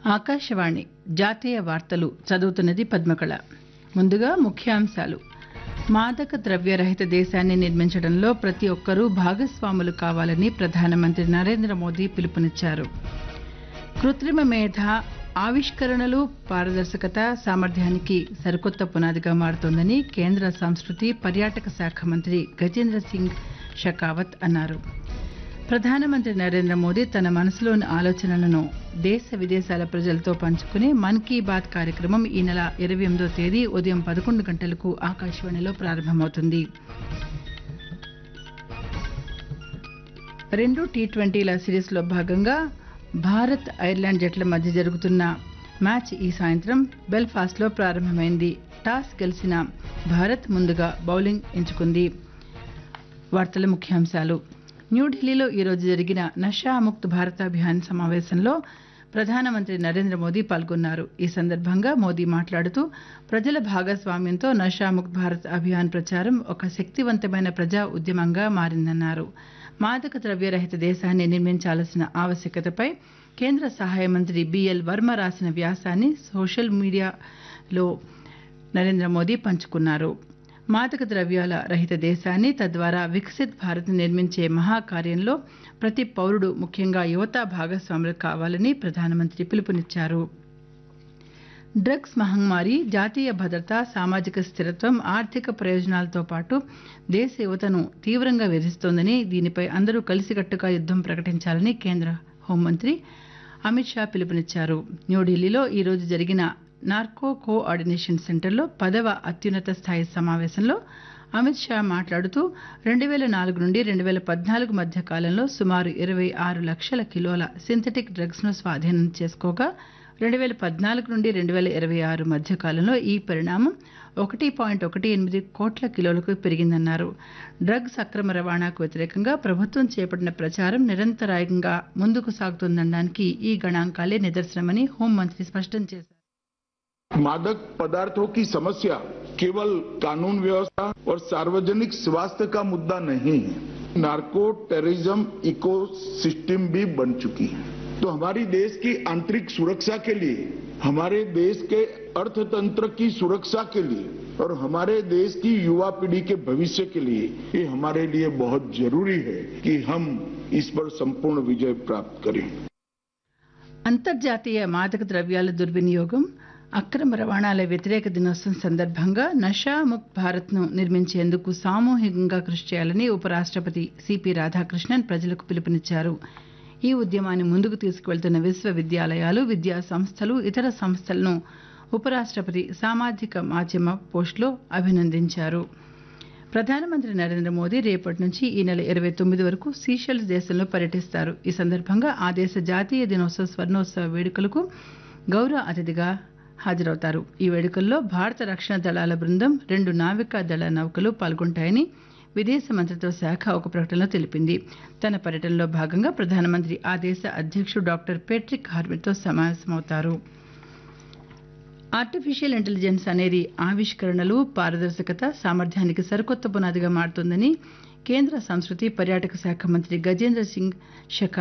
ఆకాశవాణి జాతీయ వార్తలు చదువుతున్నది పద్మకళ. ముందుగా ముఖ్యాంశాలు. మాదక ద్రవ్య రహిత దేశాన్ని నిర్మించడంలో ప్రతి ఒక్కరూ భాగస్వాములు కావాలని ప్రధానమంత్రి నరేంద్ర మోదీ పిలుపునిచ్చారు. కృత్రిమ మేధ ఆవిష్కరణలు, పారదర్శకత సామర్థ్యానికి సరికొత్త పునాదిగా మారుతోందని కేంద్ర సంస్కృతి, పర్యాటక శాఖ మంత్రి గజేంద్ర సింగ్ షెకావత్ అన్నారు. ప్రధానమంత్రి నరేంద్ర మోదీ తన మనసులోని ఆలోచనలను దేశ విదేశాల ప్రజలతో పంచుకునే మన్ కీ బాత్ కార్యక్రమం ఈ నెల 28వ తేదీ ఉదయం 11 గంటలకు ఆకాశవాణిలో ప్రారంభమవుతుంది. 2 టీ20ల సిరీస్లో భాగంగా భారత్, ఐర్లాండ్ జట్ల మధ్య జరుగుతున్న మ్యాచ్ ఈ సాయంత్రం బెల్ఫాస్ట్లో ప్రారంభమైంది. టాస్ గెలిచిన భారత్ ముందుగా బౌలింగ్ ఎంచుకుంది. వార్తల ముఖ్యాంశాలు. న్యూఢిల్లీలో ఈరోజు జరిగిన నషాముక్త్ భారత్ అభియాన్ సమావేశంలో ప్రధానమంత్రి నరేంద్ర మోదీ పాల్గొన్నారు. ఈ సందర్భంగా మోదీ మాట్లాడుతూ ప్రజల భాగస్వామ్యంతో నషాముక్త్ భారత్ అభియాన్ ప్రచారం ఒక శక్తివంతమైన ప్రజా ఉద్యమంగా మారిందన్నారు. మాదక ద్రవ్య రహిత దేశాన్ని నిర్మించాల్సిన ఆవశ్యకతపై కేంద్ర సహాయ మంత్రి బిఎల్ వర్మ రాసిన వ్యాసాన్ని సోషల్ మీడియాలో నరేంద్ర మోదీ పంచుకున్నారు. మాదక ద్రవ్యాల రహిత దేశాన్ని, తద్వారా వికసిత్ భారత్ నిర్మించే మహాకార్యంలో ప్రతి పౌరుడు, ముఖ్యంగా యువత భాగస్వాములు కావాలని ప్రధానమంత్రి పిలుపునిచ్చారు. డ్రగ్స్ మహమ్మారి జాతీయ భద్రత, సామాజిక స్థిరత్వం, ఆర్థిక ప్రయోజనాలతో పాటు దేశ యువతను తీవ్రంగా వేధిస్తోందని, దీనిపై అందరూ కలిసికట్టుగా యుద్ధం ప్రకటించాలని కేంద్ర హోంమంత్రి అమిత్ షా పిలుపునిచ్చారు. న్యూఢిల్లీలో ఈరోజు జరిగిన నార్కో కోఆర్డినేషన్ సెంటర్లో 10వ అత్యున్నత స్థాయి సమావేశంలో అమిత్ షా మాట్లాడుతూ 2004 నుండి 2014 మధ్య కాలంలో సుమారు 26 లక్షల కిలోల సింథటిక్ డ్రగ్స్ ను స్వాధీనం చేసుకోగా 2014 నుండి 2026 మధ్య కాలంలో ఈ పరిణామం 1.18 కోట్ల కిలోలకు పెరిగిందన్నారు. డ్రగ్స్ అక్రమ రవాణాకు వ్యతిరేకంగా ప్రభుత్వం చేపట్టిన ప్రచారం నిరంతరాయంగా ముందుకు సాగుతుందనడానికి ఈ గణాంకాలే నిదర్శనమని హోంమంత్రి స్పష్టం చేశారు. मादक पदार्थों की समस्या केवल कानून व्यवस्था और सार्वजनिक स्वास्थ्य का मुद्दा नहीं है, नार्को टेररिज्म इकोसिस्टम भी बन चुकी है। तो हमारी देश की आंतरिक सुरक्षा के लिए, हमारे देश के अर्थतंत्र की सुरक्षा के लिए और हमारे देश की युवा पीढ़ी के भविष्य के लिए ये हमारे लिए बहुत जरूरी है कि हम इस पर संपूर्ण विजय प्राप्त करें. అంతర్జాతీయ మాదక ద్రవ్యాల దుర్వినియోగం, అక్రమ రవాణాల వ్యతిరేక దినోత్సవం సందర్భంగా నషాముక్త్ భారత్ను నిర్మించేందుకు సామూహికంగా కృషి చేయాలని ఉపరాష్ట్రపతి సిపి రాధాకృష్ణన్ ప్రజలకు పిలుపునిచ్చారు. ఈ ఉద్యమాన్ని ముందుకు తీసుకువెళ్తున్న విశ్వవిద్యాలయాలు, విద్యా సంస్థలు, ఇతర సంస్థలను ఉపరాష్ట్రపతి సామాజిక మాధ్యమ పోస్టులో అభినందించారు. ప్రధానమంత్రి నరేంద్ర మోదీ రేపటి నుంచి ఈ నెల 29 వరకు సీషెల్స్ దేశంలో పర్యటిస్తారు. ఈ సందర్భంగా ఆ దేశ జాతీయ దినోత్సవ స్వర్ణోత్సవ వేడుకలకు గౌరవ అతిథిగా హాజరవుతారు. ఈ వేడుకల్లో భారత రక్షణ దళాల బృందం, 2 నావికా దళ నౌకలు పాల్గొంటాయని విదేశ మంత్రిత్వ శాఖ ఒక ప్రకటనలో తెలిపింది. తన పర్యటనలో భాగంగా ప్రధానమంత్రి ఆ దేశ అధ్యక్షుడు డాక్టర్ పేట్రిక్ హార్మెట్తో సమావేశమవుతారు. ఆర్టిఫిషియల్ ఇంటెలిజెన్స్ అనేది ఆవిష్కరణలు, పారదర్శకత సామర్థ్యానికి సరికొత్త పునాదిగా మారుతోందని కేంద్ర సంస్కృతి, పర్యాటక శాఖ మంత్రి గజేంద్ర సింగ్ షెకావత్